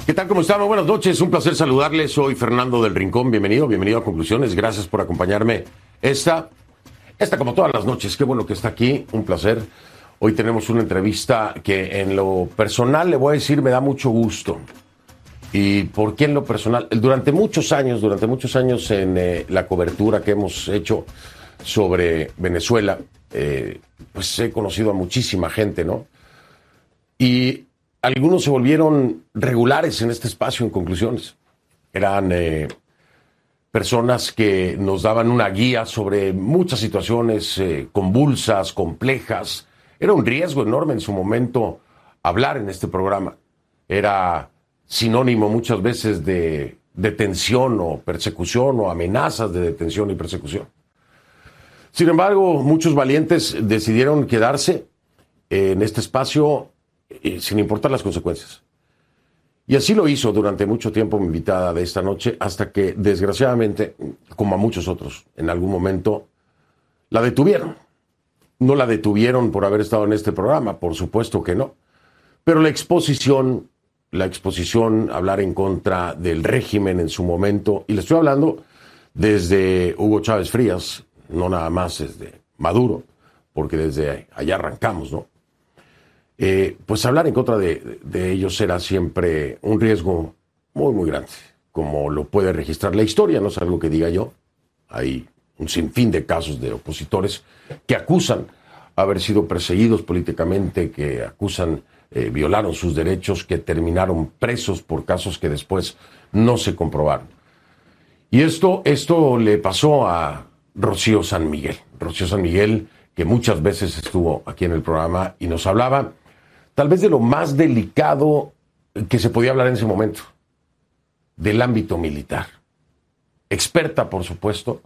¿Qué tal? ¿Cómo están? Buenas noches, un placer saludarles. Soy Fernando del Rincón. Bienvenido a Conclusiones. Gracias por acompañarme esta como todas las noches. Qué bueno que está aquí, un placer. Hoy tenemos una entrevista que en lo personal le voy a decir me da mucho gusto. ¿Y por qué en lo personal? Durante muchos años en la cobertura que hemos hecho sobre Venezuela, pues he conocido a muchísima gente, ¿no? Y algunos se volvieron regulares en este espacio en Conclusiones. Eran personas que nos daban una guía sobre muchas situaciones convulsas, complejas. Era un riesgo enorme en su momento hablar en este programa. Era sinónimo muchas veces de detención o persecución o amenazas de detención y persecución. Sin embargo, muchos valientes decidieron quedarse en este espacio sin importar las consecuencias. Y así lo hizo durante mucho tiempo mi invitada de esta noche, hasta que desgraciadamente, como a muchos otros, en algún momento la detuvieron. No la detuvieron por haber estado en este programa, por supuesto que no. Pero la exposición, hablar en contra del régimen en su momento, y le estoy hablando desde Hugo Chávez Frías, no nada más desde Maduro, porque desde allá arrancamos, ¿no? Pues hablar en contra de ellos era siempre un riesgo muy, muy grande, como lo puede registrar la historia, no es algo que diga yo. Hay un sinfín de casos de opositores que acusan haber sido perseguidos políticamente, que acusan violaron sus derechos, que terminaron presos por casos que después no se comprobaron. Y esto le pasó a Rocío San Miguel. Rocío San Miguel, que muchas veces estuvo aquí en el programa y nos hablaba tal vez de lo más delicado que se podía hablar en ese momento, del ámbito militar. Experta, por supuesto,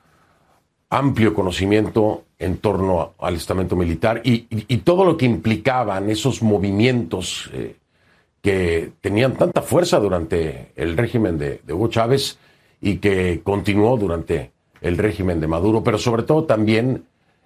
amplio conocimiento en torno al estamento militar y todo lo que implicaban esos movimientos que tenían tanta fuerza durante el régimen de Hugo Chávez y que continuó durante el régimen de Maduro, pero sobre todo también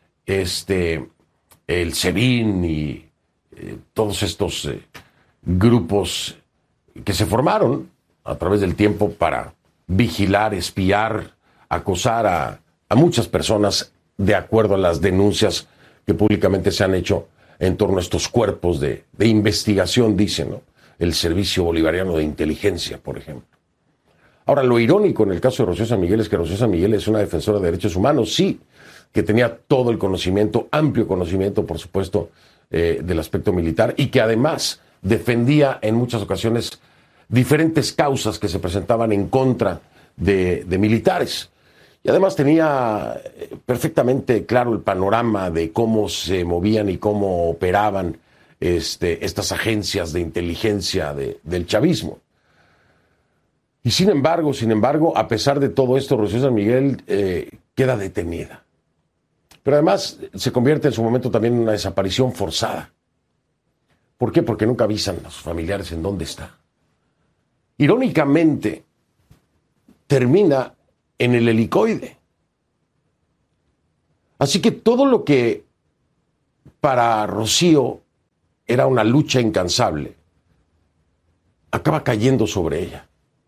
el SEBIN y todos estos grupos que se formaron a través del tiempo para vigilar, espiar, acosar a muchas personas de acuerdo a las denuncias que públicamente se han hecho en torno a estos cuerpos de investigación, dicen, ¿no? El Servicio Bolivariano de Inteligencia, por ejemplo. Ahora, lo irónico en el caso de Rocío San Miguel es que Rocío San Miguel es una defensora de derechos humanos, sí, que tenía todo el conocimiento, amplio conocimiento, por supuesto, del aspecto militar, y que además defendía en muchas ocasiones diferentes causas que se presentaban en contra de militares. Y además tenía perfectamente claro el panorama de cómo se movían y cómo operaban estas agencias de inteligencia del chavismo. Y sin embargo, a pesar de todo esto, Rocío San Miguel queda detenida. Pero además se convierte en su momento también en una desaparición forzada. ¿Por qué? Porque nunca avisan a sus familiares en dónde está. Irónicamente, termina en el helicoide. Así que todo lo que para Rocío era una lucha incansable, acaba cayendo sobre ella.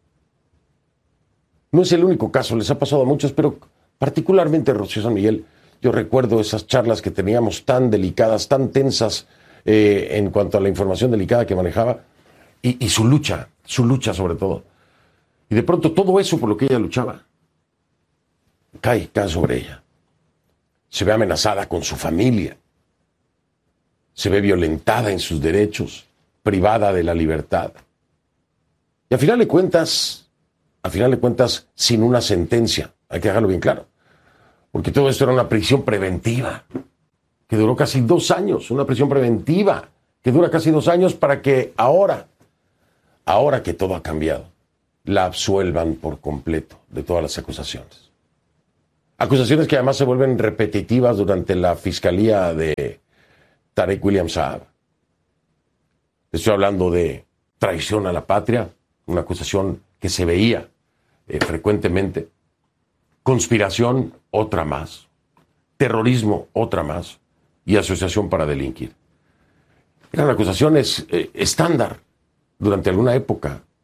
No es el único caso, les ha pasado a muchos, pero particularmente a Rocío San Miguel. Yo recuerdo esas charlas que teníamos tan delicadas, tan tensas en cuanto a la información delicada que manejaba y su lucha sobre todo. Y de pronto todo eso por lo que ella luchaba cae sobre ella. Se ve amenazada con su familia. Se ve violentada en sus derechos, privada de la libertad. Y a final de cuentas, sin una sentencia. Hay que dejarlo bien claro. Porque todo esto era una prisión preventiva que duró casi 2 años. Una prisión preventiva que dura casi 2 años para que ahora que todo ha cambiado, la absuelvan por completo de todas las acusaciones. Acusaciones que además se vuelven repetitivas durante la fiscalía de Tarek William Saab. Estoy hablando de traición a la patria, una acusación que se veía frecuentemente. Conspiración, otra más. Terrorismo, otra más. Y asociación para delinquir. Eran acusaciones estándar durante alguna época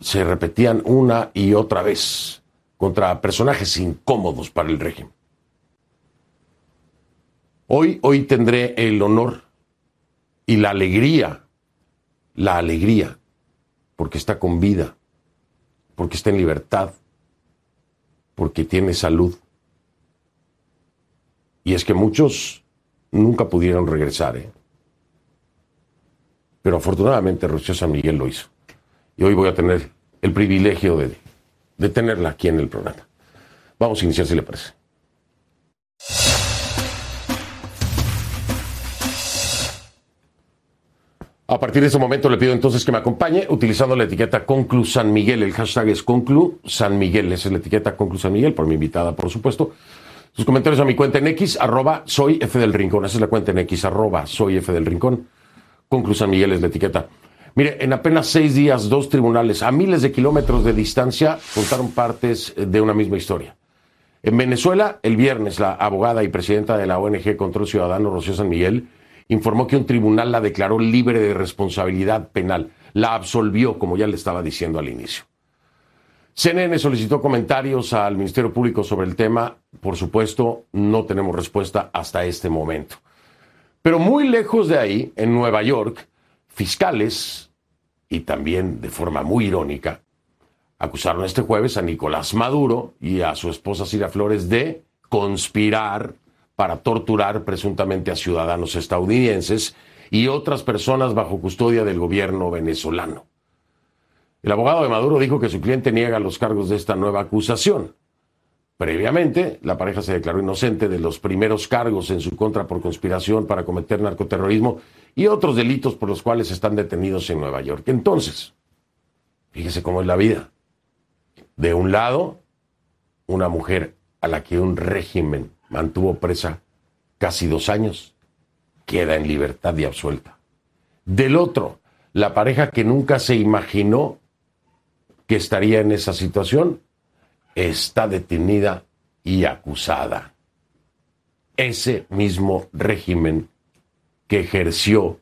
se repetían una y otra vez contra personajes incómodos para el régimen. Hoy tendré el honor y la alegría, porque está con vida, porque está en libertad, porque tiene salud. Y es que muchos nunca pudieron regresar, Pero afortunadamente Rocío San Miguel lo hizo. Y hoy voy a tener el privilegio de tenerla aquí en el programa. Vamos a iniciar, si le parece. A partir de ese momento le pido entonces que me acompañe utilizando la etiqueta Conclu San Miguel. El hashtag es Conclu San Miguel. Esa es la etiqueta Conclu San Miguel, por mi invitada, por supuesto. Sus comentarios a mi cuenta en X, @soy F del Rincón. Esa es la cuenta en X, @soy F del Rincón. Conclu San Miguel es la etiqueta. Mire, en apenas 6 días, 2 tribunales a miles de kilómetros de distancia contaron partes de una misma historia. En Venezuela, el viernes, la abogada y presidenta de la ONG Control Ciudadano, Rocío San Miguel, informó que un tribunal la declaró libre de responsabilidad penal. La absolvió, como ya le estaba diciendo al inicio. CNN solicitó comentarios al Ministerio Público sobre el tema. Por supuesto, no tenemos respuesta hasta este momento. Pero muy lejos de ahí, en Nueva York, fiscales, y también de forma muy irónica, acusaron este jueves a Nicolás Maduro y a su esposa Cilia Flores de conspirar para torturar presuntamente a ciudadanos estadounidenses y otras personas bajo custodia del gobierno venezolano. El abogado de Maduro dijo que su cliente niega los cargos de esta nueva acusación. Previamente, la pareja se declaró inocente de los primeros cargos en su contra por conspiración para cometer narcoterrorismo y otros delitos por los cuales están detenidos en Nueva York. Entonces, fíjese cómo es la vida. De un lado, una mujer a la que un régimen mantuvo presa casi 2 años, queda en libertad y absuelta. Del otro, la pareja que nunca se imaginó que estaría en esa situación, está detenida y acusada. Ese mismo régimen que ejerció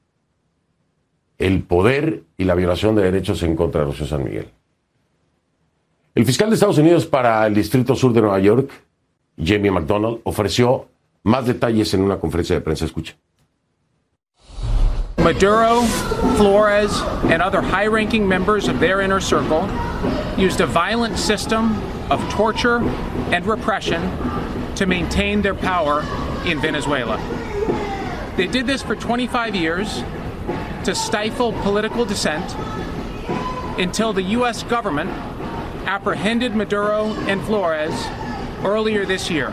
el poder y la violación de derechos en contra de Rocío San Miguel. El fiscal de Estados Unidos para el Distrito Sur de Nueva York, Jamie McDonald, ofreció más detalles en una conferencia de prensa. Escucha. Maduro, Flores, and other high-ranking members of their inner circle used a violent system of torture and repression to maintain their power in Venezuela. They did this for 25 years to stifle political dissent until the U.S. government apprehended Maduro and Flores earlier this year.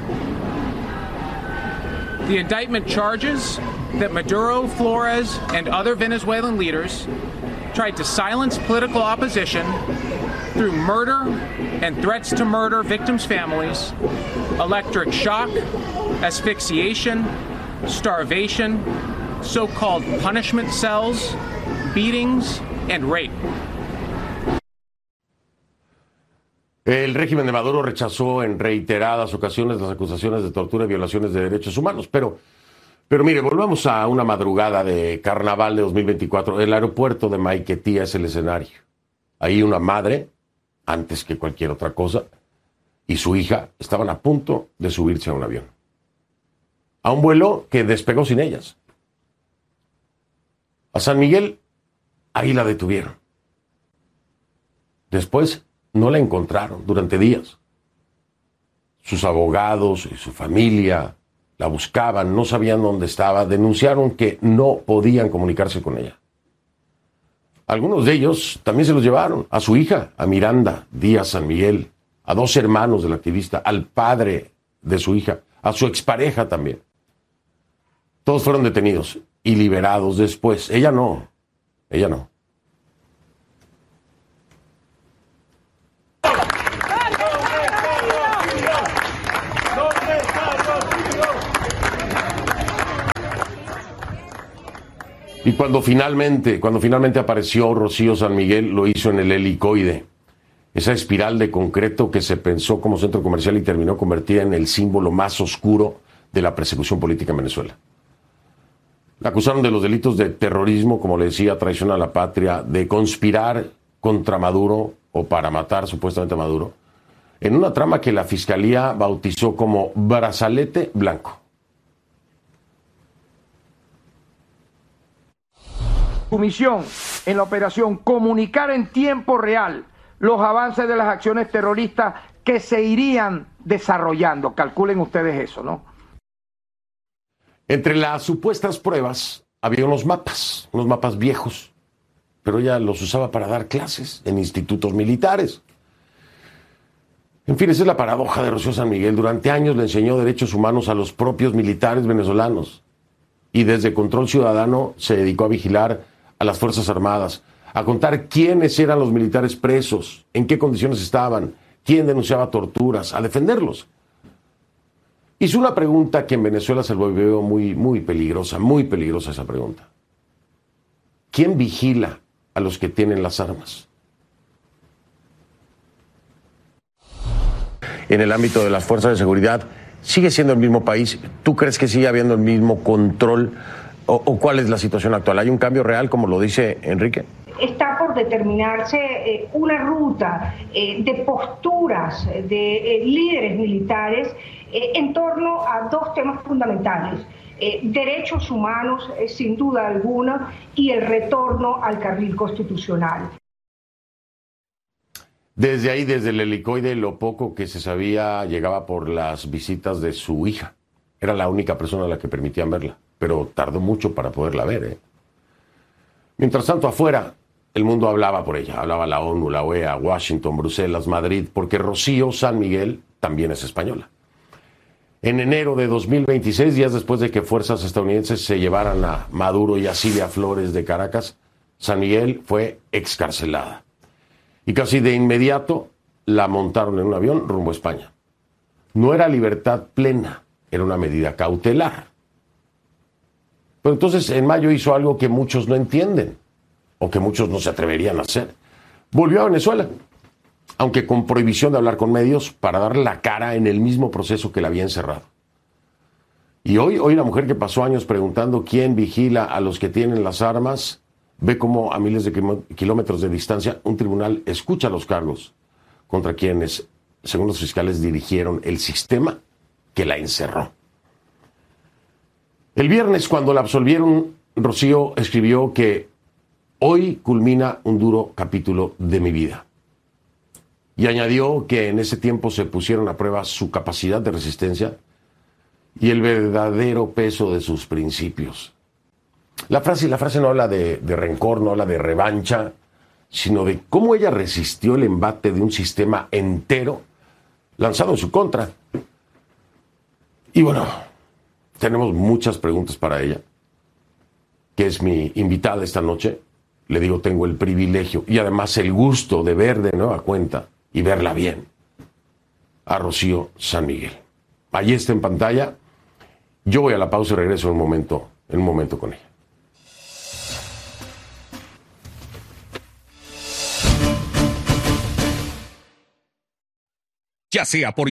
The indictment charges that Maduro, Flores, and other Venezuelan leaders tried to silence political opposition through murder and threats to murder victims' families, electric shock, asphyxiation, starvation, so-called punishment cells, beatings, and rape. El régimen de Maduro rechazó en reiteradas ocasiones las acusaciones de tortura y violaciones de derechos humanos, pero mire, volvamos a una madrugada de carnaval de 2024. El aeropuerto de Maiquetía es el escenario. Ahí una madre, antes que cualquier otra cosa, y su hija estaban a punto de subirse a un avión. A un vuelo que despegó sin ellas. A San Miguel, ahí la detuvieron. Después no la encontraron durante días. Sus abogados y su familia la buscaban, no sabían dónde estaba, denunciaron que no podían comunicarse con ella. Algunos de ellos también se los llevaron, a su hija, a Miranda Díaz San Miguel, a 2 hermanos del activista, al padre de su hija, a su expareja también. Todos fueron detenidos y liberados después. Ella no. Y cuando finalmente apareció Rocío San Miguel, lo hizo en el Helicoide, esa espiral de concreto que se pensó como centro comercial y terminó convertida en el símbolo más oscuro de la persecución política en Venezuela. La acusaron de los delitos de terrorismo, como le decía, traición a la patria, de conspirar contra Maduro o para matar supuestamente a Maduro, en una trama que la Fiscalía bautizó como Brazalete Blanco. Su misión en la operación, comunicar en tiempo real los avances de las acciones terroristas que se irían desarrollando. Calculen ustedes eso, ¿no? Entre las supuestas pruebas había unos mapas viejos, pero ella los usaba para dar clases en institutos militares. En fin, esa es la paradoja de Rocío San Miguel. Durante años le enseñó derechos humanos a los propios militares venezolanos y desde Control Ciudadano se dedicó a vigilar a las Fuerzas Armadas, a contar quiénes eran los militares presos, en qué condiciones estaban, quién denunciaba torturas, a defenderlos. Hizo una pregunta que en Venezuela se volvió muy peligrosa esa pregunta. ¿Quién vigila a los que tienen las armas? En el ámbito de las fuerzas de seguridad, ¿sigue siendo el mismo país? ¿Tú crees que sigue habiendo el mismo control? ¿O cuál es la situación actual? ¿Hay un cambio real, como lo dice Enrique? Está por determinarse una ruta de posturas de líderes militares en torno a dos temas fundamentales. Derechos humanos, sin duda alguna, y el retorno al carril constitucional. Desde ahí, desde el helicoide, lo poco que se sabía llegaba por las visitas de su hija. Era la única persona a la que permitían verla, pero tardó mucho para poderla ver. Mientras tanto, afuera, el mundo hablaba por ella. Hablaba la ONU, la OEA, Washington, Bruselas, Madrid, porque Rocío San Miguel también es española. En enero de 2026, días después de que fuerzas estadounidenses se llevaran a Maduro y a Silvia Flores de Caracas, San Miguel fue excarcelada. Y casi de inmediato la montaron en un avión rumbo a España. No era libertad plena, era una medida cautelar. Pero entonces en mayo hizo algo que muchos no entienden, o que muchos no se atreverían a hacer. Volvió a Venezuela, aunque con prohibición de hablar con medios, para dar la cara en el mismo proceso que la había encerrado. Y hoy la mujer que pasó años preguntando quién vigila a los que tienen las armas, ve cómo a miles de kilómetros de distancia un tribunal escucha los cargos contra quienes, según los fiscales, dirigieron el sistema que la encerró. El viernes, cuando la absolvieron, Rocío escribió que hoy culmina un duro capítulo de mi vida. Y añadió que en ese tiempo se pusieron a prueba su capacidad de resistencia y el verdadero peso de sus principios. La frase no habla de rencor, no habla de revancha, sino de cómo ella resistió el embate de un sistema entero lanzado en su contra. Y bueno, tenemos muchas preguntas para ella, que es mi invitada esta noche. Le digo, tengo el privilegio y además el gusto de ver de nueva cuenta y verla bien a Rocío San Miguel. Allí está en pantalla. Yo voy a la pausa y regreso en un momento con ella. Ya sea por